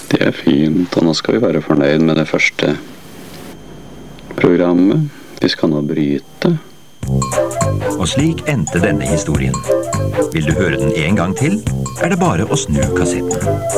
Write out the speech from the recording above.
Det er fint, og nå skal vi være fornøyd med det første programmet. Vi skal nå bryte. Og slik endte denne historien. Vil du høre den en gang til, er det bare å snu kassetten.